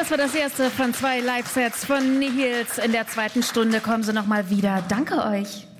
das war das erste von 2 Live-Sets von Nihils. In der zweiten Stunde kommen sie nochmal wieder. Danke euch.